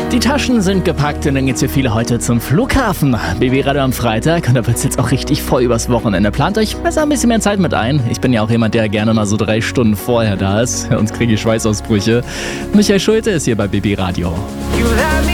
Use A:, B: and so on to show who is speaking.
A: Die Taschen sind gepackt und dann geht's für viele heute zum Flughafen. BB Radio am Freitag und da wird's jetzt auch richtig voll übers Wochenende. Plant euch besser ein bisschen mehr Zeit mit ein. Ich bin ja auch jemand, der gerne mal so 3 Stunden vorher da ist. Sonst kriege ich Schweißausbrüche. Michael Schulte ist hier bei BB Radio.